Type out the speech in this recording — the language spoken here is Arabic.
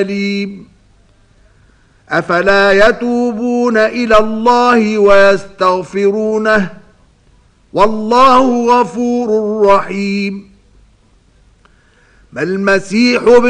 أفلا يتوبون إلى الله ويستغفرونه والله غفور رحيم. ما المسيح